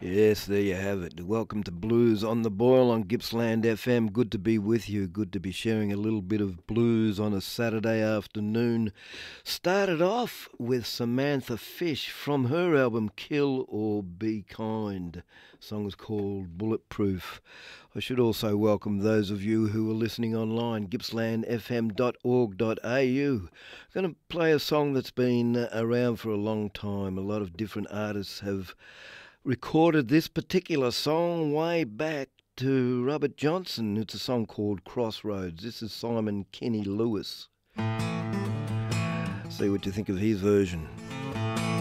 Yes, there you have it. Welcome to Blues on the Boil on Gippsland FM. Good to be with you. Good to be sharing a little bit of blues on a Saturday afternoon. Started off with Samantha Fish from her album Kill or Be Kind. The song is called Bulletproof. I should also welcome those of you who are listening online, gippslandfm.org.au. I'm going to play a song that's been around for a long time. A lot of different artists have recorded this particular song way back to Robert Johnson. It's a song called Crossroads. This is Simon Kenny Lewis. See what you think of his version.